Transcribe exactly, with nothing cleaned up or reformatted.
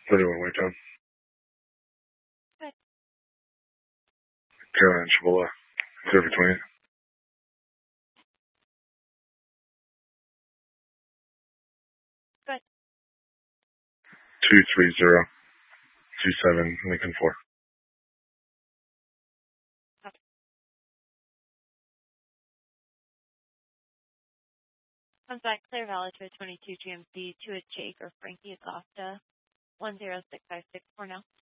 thirty-one Waytown. Good. Carolina Chibola. Clear for twenty-eight. Good. two three zero two seven Lincoln four. Okay. Comes back clear valid to a twenty-two G M C to a Jake or Frankie Acosta. one zero six five six four now.